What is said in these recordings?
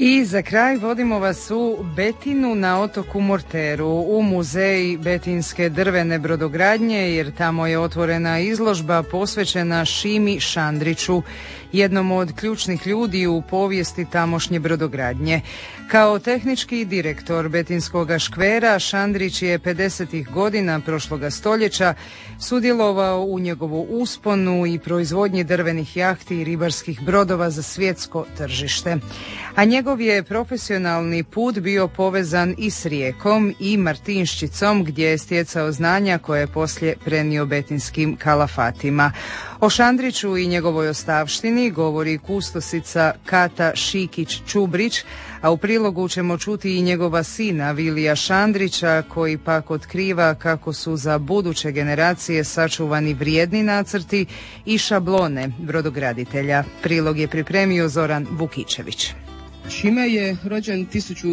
I za kraj vodimo vas u Betinu na otoku Morteru, u muzej betinske drvene brodogradnje, jer tamo je otvorena izložba posvećena Šimi Šandriću, jednom od ključnih ljudi u povijesti tamošnje brodogradnje. Kao tehnički direktor Betinskoga škvera, Šandrić je 50. godina prošloga stoljeća sudjelovao u njegovu usponu i proizvodnji drvenih jahti i ribarskih brodova za svjetsko tržište. A njegov je profesionalni put bio povezan i s Rijekom i Martinščicom, gdje je stjecao znanja koje je poslije prenio betinskim kalafatima. O Šandriću i njegovoj ostavštini govori kustosica Kata Šikić-Čubrić, a u prilogu ćemo čuti i njegova sina Vilija Šandrića, koji pak otkriva kako su za buduće generacije sačuvani vrijedni nacrti i šablone brodograditelja. Prilog je pripremio Zoran Vukičević. Šime je rođen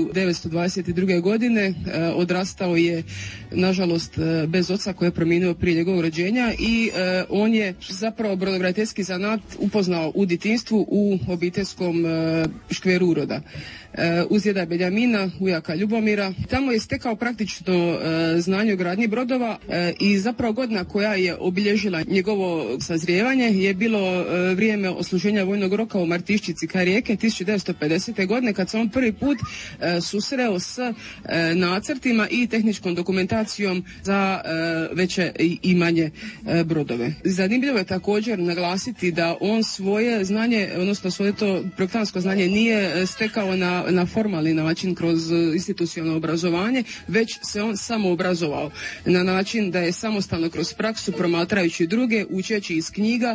1922. godine, odrastao je nažalost bez oca koji je preminuo prije njegovog rođenja i on je zapravo brodograditeljski zanat upoznao u djetinjstvu u obiteljskom škveru Uroda. Uz djeda Benjamina, ujaka Ljubomira. Tamo je stekao praktično znanje o gradnji brodova i zapravo godina koja je obilježila njegovo sazrijevanje je bilo vrijeme odsluženja vojnog roka u Martinščici kraj Rijeke 1950. godine, kad se on prvi put susreo s nacrtima i tehničkom dokumentacijom za veće i manje brodove. Zanimljivo je također naglasiti da on svoje znanje, odnosno svoje to projektantsko znanje nije stekao na formalni način kroz institucionalno obrazovanje, već se on samo obrazovao na način da je samostalno kroz praksu, promatrajući druge, učeći iz knjiga,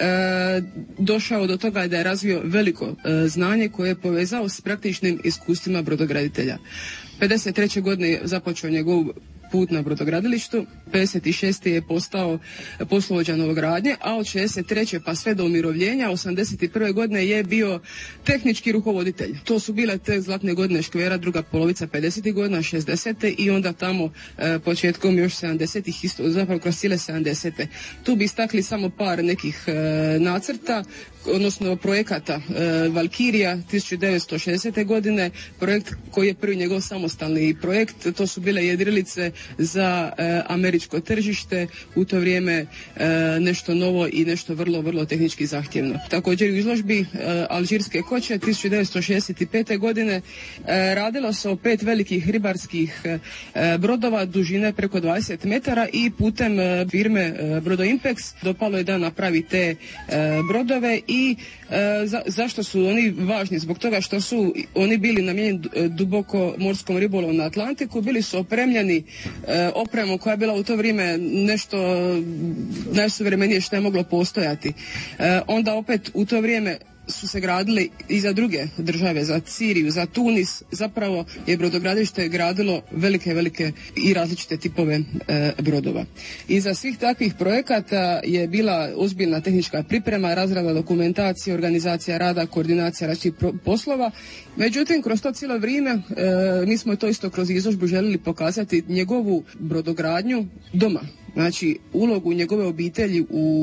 došao do toga da je razvio veliko znanje koje je povezao s praktičnim iskustvima brodograditelja. 53. godine je započeo njegov put na brodogradilištu, 56. je postao poslovođa novogradnje, a od 63. pa sve do umirovljenja 81. godine je bio tehnički rukovoditelj. To su bile te zlatne godine škvera, druga polovica 50. godina, 60. i onda tamo početkom još 70. isto, zapravo kroz cijele 70. Tu bi istakli samo par nekih nacrta, odnosno projekata. Valkirija 1960. godine, projekt koji je prvi njegov samostalni projekt, to su bile jedrilice za američko tržište, u to vrijeme nešto novo i nešto vrlo, vrlo tehnički zahtjevno. Također u izložbi Alžirske koče 1965. godine radilo se o 5 velikih ribarskih brodova dužine preko 20 metara i putem firme Brodoimpex dopalo je da napravi te brodove i zašto su oni važni? Zbog toga što su oni bili namijenjeni duboko morskom ribolovu na Atlantiku, bili su opremljeni opremom koja je bila u to vrijeme nešto najsuvremenije što je moglo postojati. Onda opet u to vrijeme su se gradili i za druge države, za Siriju, za Tunis, zapravo je brodogradilište gradilo velike i različite tipove brodova. Iza svih takvih projekata je bila ozbiljna tehnička priprema, razrada dokumentacije, organizacija rada, koordinacija različitih poslova. Međutim, kroz to cijelo vrijeme mi smo to isto kroz izložbu željeli pokazati njegovu brodogradnju doma. Znači, ulogu njegove obitelji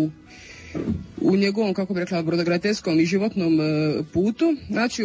u njegovom, kako bi rekla, brodograditeljskom i životnom putu. Znači,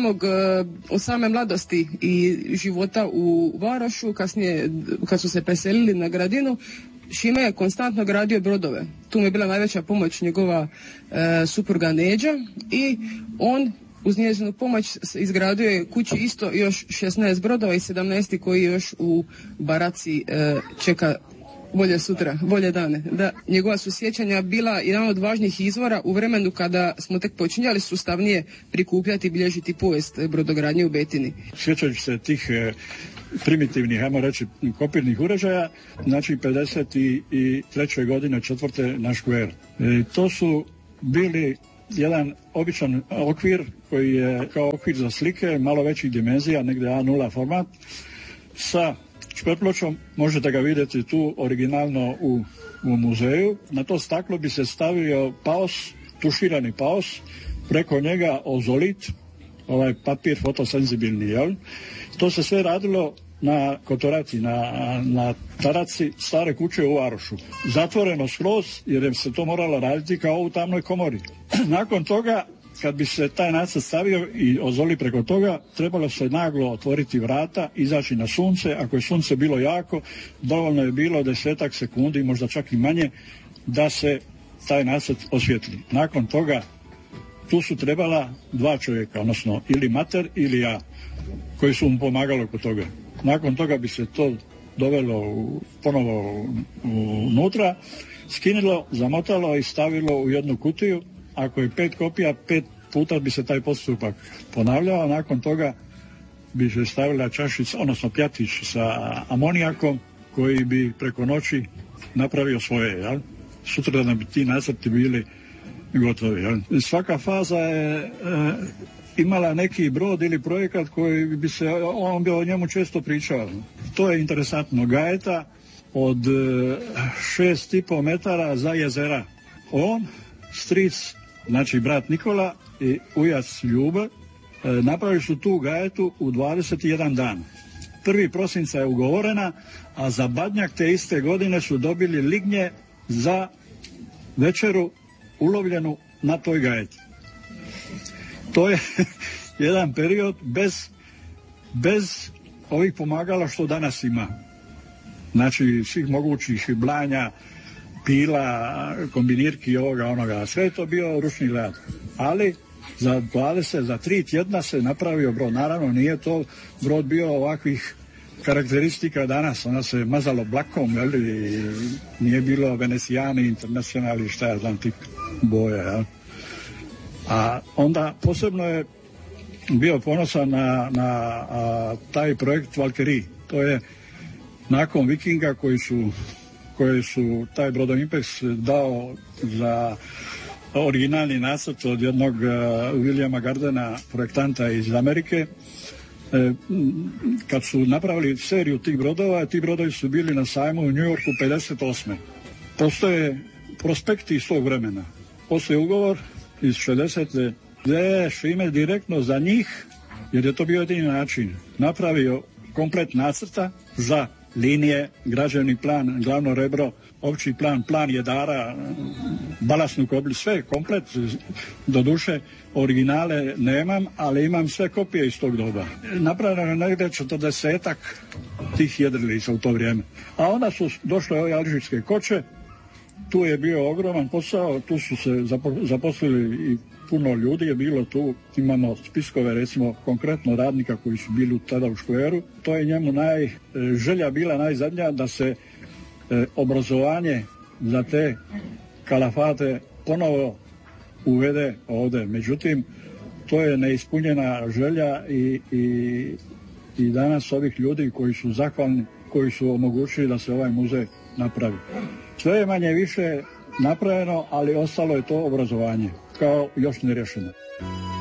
od same mladosti i života u Varašu, kasnije kad su se preselili na Gradinu, Šime je konstantno gradio brodove. Tu mu je bila najveća pomoć njegova supruga Neđa i on uz njezinu pomoć izgradio je kući isto još 16 brodova i 17 koji još u baraci čeka bolje sutra, bolje dane. Da, njegova su sjećanja bila jedan od važnih izvora u vremenu kada smo tek počinjali sustavnije prikupljati i bilježiti povijest brodogradnje u Betini. Sjećajući se tih primitivnih, ajmo reći, kopirnih uređaja, znači 53. godine 4. na škver. To su bili jedan običan okvir koji je kao okvir za slike, malo većih dimenzija, negdje A0 format, sa škverpločom. Možete ga vidjeti tu originalno u muzeju. Na to staklo bi se stavio paos, tuširani paos, preko njega ozolit, ovaj papir fotosenzibilni, jel? To se sve radilo na kotorati, na taraci stare kuće u Varošu. Zatvoreno skroz, jer je se to moralo raditi kao u tamnoj komori. Nakon toga kad bi se taj nacrt stavio i ozoli preko toga, trebalo se naglo otvoriti vrata, izaći na sunce. Ako je sunce bilo jako, dovoljno je bilo 10 sekundi, možda čak i manje, da se taj nacrt osvijetli. Nakon toga tu su trebala 2 čovjeka, odnosno ili mater ili ja, koji su mu pomagali oko toga. Nakon toga bi se to dovelo ponovo unutra, skinulo, zamotalo i stavilo u jednu kutiju. Ako je 5 kopija, 5 puta bi se taj postupak ponavljao. Nakon toga bi se stavila čašica, odnosno pjatić sa amonijakom koji bi preko noći napravio svoje. Jel? Sutradan bi ti nacrti bili gotovi. Jel? Svaka faza je imala neki brod ili projekat koji bi se, on bi o njemu često pričao. To je interesantno. Gajeta od 6,5 metara za jezera. On, stric, znači brat Nikola i ujac Ljuba, napravili su tu gajetu u 21 dan. 1. prosinca je ugovorena, a za Badnjak te iste godine su dobili lignje za večeru ulovljenu na toj gajeti. To je jedan period bez ovih pomagala što danas ima. Znači svih mogućih blanja, pila, kombinirki, ovoga, onoga. Sve je to bio ručni rad. Ali za 3 tjedna se napravio brod. Naravno nije to brod bio ovakvih karakteristika danas. Ona se mazalo blakom, jel? Nije bilo Venecijani, Internacionali, šta ja znam, tih boja. Jel? A onda posebno je bio ponosan na taj projekt Valkyrie. To je nakon Vikinga koji su taj Brodo Impex dao za originalni nacrt od jednog Williama Gardena, projektanta iz Amerike. Kad su napravili seriju tih brodova, ti brodovi su bili na sajmu u New Yorku 58. Postoje prospekti iz tog vremena. Postoji ugovor iz 60. gdje je Šime direktno za njih, jer je to bio jedini način, napravio komplet nacrta za linije, građevni plan, glavno rebro, opći plan, plan jedara, balastnu koblju, sve komplet. Doduše, originale nemam, ali imam sve kopije iz tog doba. Napravljeno je negdje 40 tih jedrilica u to vrijeme. A onda su došle ove alžirske koče, tu je bio ogroman posao, tu su se zaposlili i puno ljudi je bilo tu, imamo spiskove recimo konkretno radnika koji su bili tada u škveru. To je njemu želja bila najzadnja da se obrazovanje za te kalafate ponovo uvede ovdje. Međutim, to je neispunjena želja i danas ovih ljudi koji su zahvalni, koji su omogućili da se ovaj muzej napravi. Sve je manje više napravljeno, ali ostalo je to obrazovanje kao još nerješeno.